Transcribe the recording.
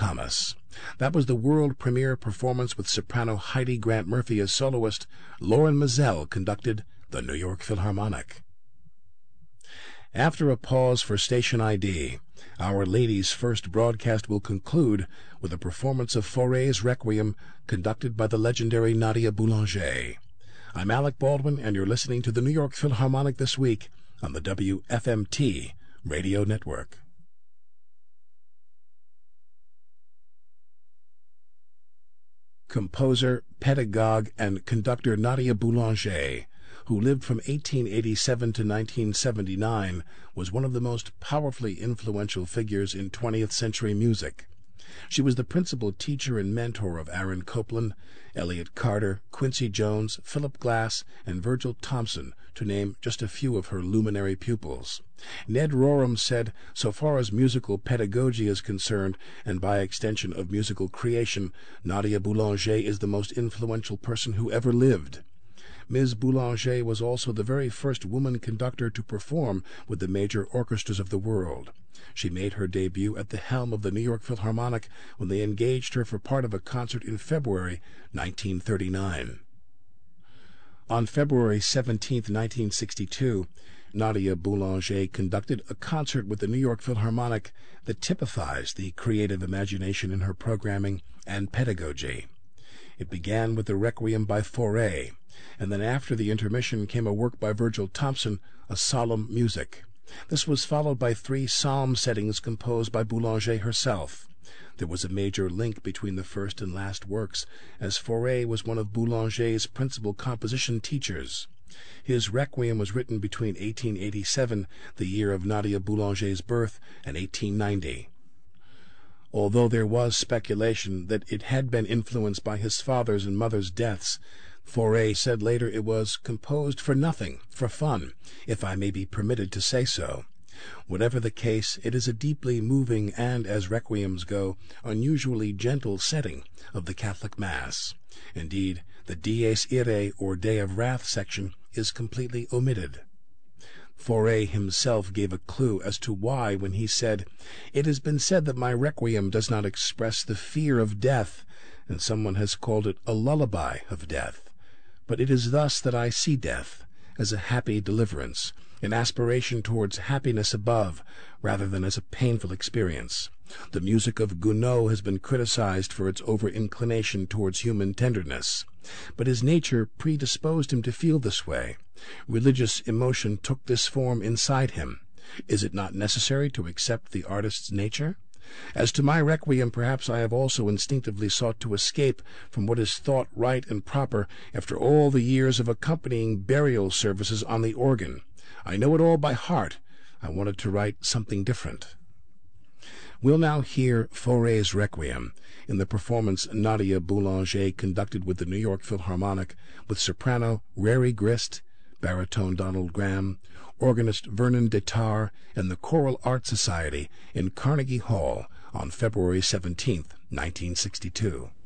Thomas. That was the world premiere performance with soprano Heidi Grant Murphy as soloist. Lauren Mizell conducted the New York Philharmonic. After a pause for station ID, Our Lady's first broadcast will conclude with a performance of Fauré's Requiem conducted by the legendary Nadia Boulanger. I'm Alec Baldwin, and you're listening to the New York Philharmonic This Week on the WFMT Radio Network. Composer, pedagogue, and conductor Nadia Boulanger, who lived from 1887 to 1979, was one of the most powerfully influential figures in 20th century music. She was the principal teacher and mentor of Aaron Copland, Elliott Carter, Quincy Jones, Philip Glass, and Virgil Thomson, to name just a few of her luminary pupils. Ned Rorem said, so far as musical pedagogy is concerned, and by extension of musical creation, Nadia Boulanger is the most influential person who ever lived. Ms. Boulanger was also the very first woman conductor to perform with the major orchestras of the world. She made her debut at the helm of the New York Philharmonic when they engaged her for part of a concert in February 1939. On February 17, 1962, Nadia Boulanger conducted a concert with the New York Philharmonic that typifies the creative imagination in her programming and pedagogy. It began with the Requiem by Fauré, and then after the intermission came a work by Virgil Thomson, a solemn music. This was followed by 3 psalm settings composed by Boulanger herself. There was a major link between the first and last works, as Fauré was one of Boulanger's principal composition teachers. His Requiem was written between 1887, the year of Nadia Boulanger's birth, and 1890. Although there was speculation that it had been influenced by his father's and mother's deaths, Fauré said later it was composed for nothing, for fun, if I may be permitted to say so. Whatever the case, it is a deeply moving and, as requiems go, unusually gentle setting of the Catholic Mass. Indeed, the Dies Irae, or Day of Wrath section, is completely omitted. Fauré himself gave a clue as to why when he said, "It has been said that my Requiem does not express the fear of death, and someone has called it a lullaby of death. But it is thus that I see death, as a happy deliverance, an aspiration towards happiness above, rather than as a painful experience. The music of Gounod has been criticized for its over-inclination towards human tenderness, but his nature predisposed him to feel this way. Religious emotion took this form inside him. Is it not necessary to accept the artist's nature? As to my Requiem, perhaps I have also instinctively sought to escape from what is thought right and proper after all the years of accompanying burial services on the organ. I know it all by heart. I wanted to write something different." We'll now hear Fauré's Requiem in the performance Nadia Boulanger conducted with the New York Philharmonic with soprano Rari Grist, baritone Donald Graham, organist Vernon Dettar, and the Choral Art Society in Carnegie Hall on February 17, 1962.